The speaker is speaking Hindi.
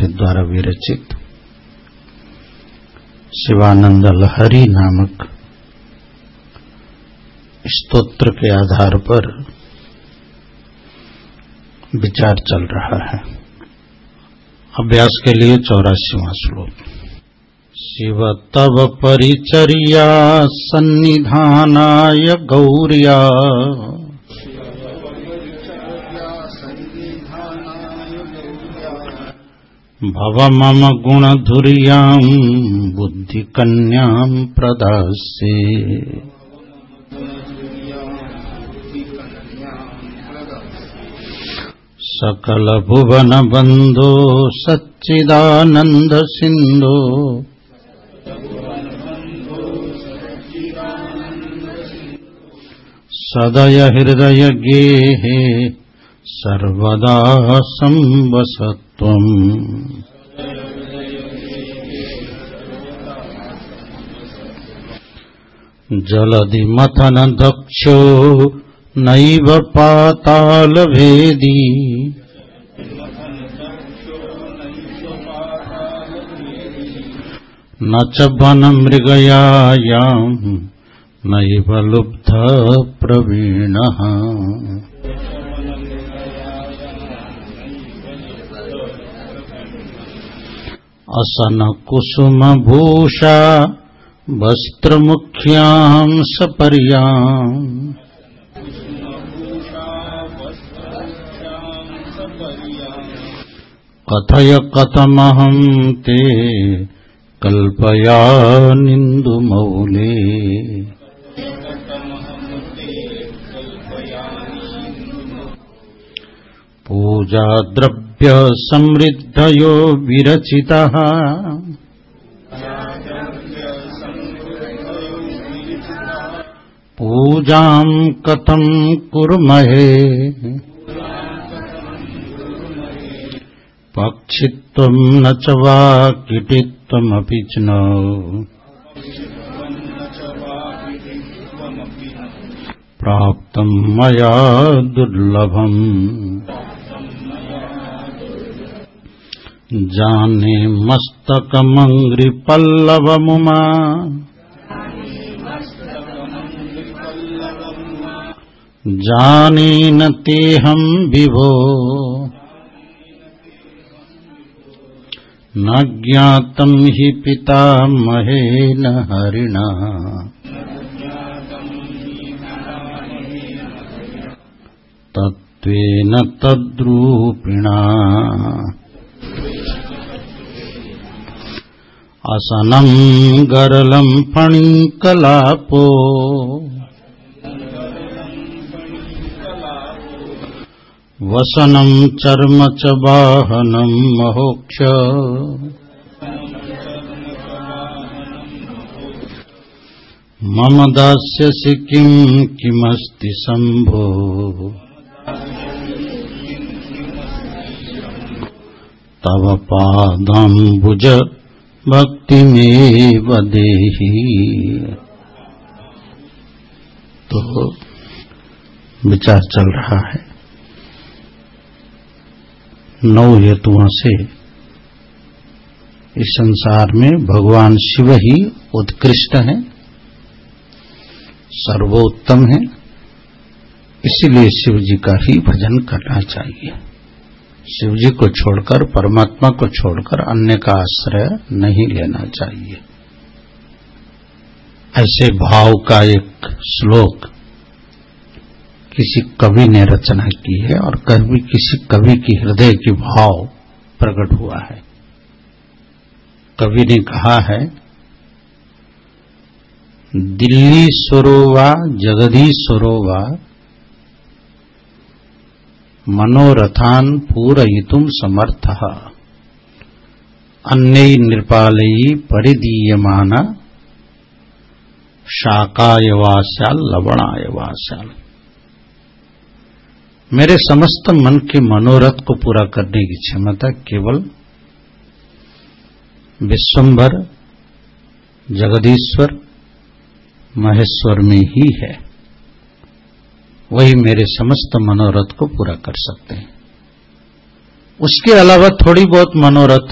के द्वारा विरचित शिवानंद लहरी नामक स्तोत्र के आधार पर विचार चल रहा है। अभ्यास के लिए 84वां श्लोक। शिव तव परिचर्या सन्निधानाय गौर्या भव मम गुणधुर्यां बुद्धिकन्यां प्रदास्ये। सकल भुवन बंधो सच्चिदानंद सिंधो सदय हृदय गेहे सर्वदा संवसत्वम्। जलधि मथन दक्षो नैव पाताल भेदी न च वन मृगयायाम् नैव लुब्ध प्रवीणः। असन कुसुम भूषा वस्त्रमुख्यां सपर्याम् कथय कथमहं ते कल्पयानिन्दुमौले। पूजा द्रव्य समृद्धयो विरचितः पूजां कथं कुर्महे। पक्षित्वं न च वा कीटित्वमपि च न प्राप्तं मया दुर्लभम्। जाने मस्तकमङ्घ्रिपल्लवमुमा जाने न तेऽहं विभो न ज्ञातं हि पितामहेन हरिणा। तत्त्वेन तद्रूपिणा असनं गरलं फणिकलापो वसनं चर्म च वाहनं महोक्ष। मम दास्यसि किं किमस्ति शम्भो तव पादाम्बुज भक्तिमेव देहि। तो विचार चल रहा है 9 हेतुओं से इस संसार में भगवान शिव ही उत्कृष्ट हैं, सर्वोत्तम हैं, इसीलिए शिव जी का ही भजन करना चाहिए। शिव जी को छोड़कर, परमात्मा को छोड़कर अन्य का आश्रय नहीं लेना चाहिए। ऐसे भाव का एक श्लोक किसी कवि ने रचना की है और कभी किसी कवि की हृदय की भाव प्रकट हुआ है। कवि ने कहा है, दिल्ली स्वरोवा जगदीश्वरोवा मनोरथान पूरयितुम समर्थः अन्यै नृपालयी परिदीयमाना शाकाय वास्याल लवणाय वास्याल। मेरे समस्त मन के मनोरथ को पूरा करने की क्षमता केवल विश्वंभर जगदीश्वर महेश्वर में ही है। वही मेरे समस्त मनोरथ को पूरा कर सकते हैं। उसके अलावा थोड़ी बहुत मनोरथ